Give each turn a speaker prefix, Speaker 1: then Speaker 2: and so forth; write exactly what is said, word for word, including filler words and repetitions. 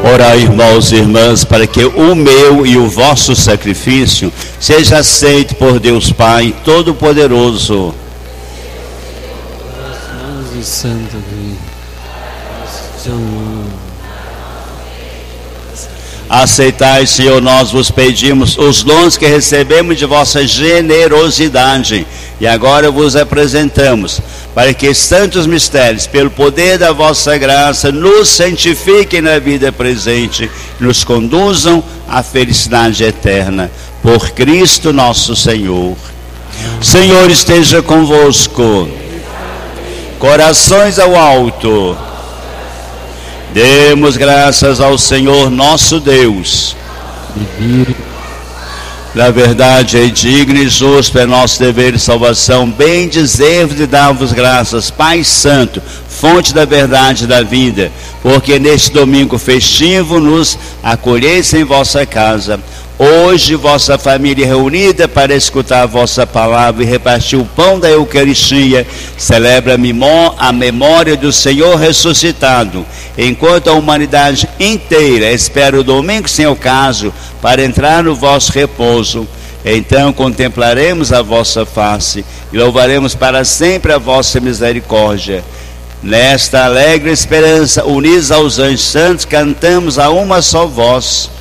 Speaker 1: Orai, irmãos e irmãs, para que o meu e o vosso sacrifício seja aceito por Deus Pai Todo-Poderoso. Aceitai, Senhor, nós vos pedimos os dons que recebemos de vossa generosidade, e agora vos apresentamos, para que santos mistérios, pelo poder da vossa graça, nos santifiquem na vida presente, nos conduzam à felicidade eterna. Por Cristo nosso Senhor. O Senhor esteja convosco. Corações ao alto. Demos graças ao Senhor nosso Deus. Na verdade é digno e justo, é nosso dever e salvação bendizer-vos e dar-vos graças, Pai Santo, fonte da verdade e da vida, porque neste domingo festivo nos acolheis em vossa casa. Hoje vossa família reunida para escutar a vossa palavra e repartir o pão da Eucaristia, celebra a memória do Senhor ressuscitado, enquanto a humanidade inteira espera o domingo sem ocaso para entrar no vosso repouso. Então contemplaremos a vossa face e louvaremos para sempre a vossa misericórdia. Nesta alegre esperança, unidos aos anjos santos, cantamos a uma só voz.